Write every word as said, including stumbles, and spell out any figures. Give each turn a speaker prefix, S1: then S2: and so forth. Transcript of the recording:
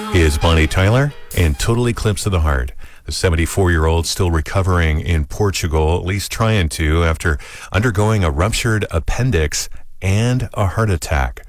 S1: is Bonnie Tyler and Total Eclipse of the Heart. The seventy-four-year-old still recovering in Portugal, at least trying to, after undergoing a ruptured appendix and a heart attack.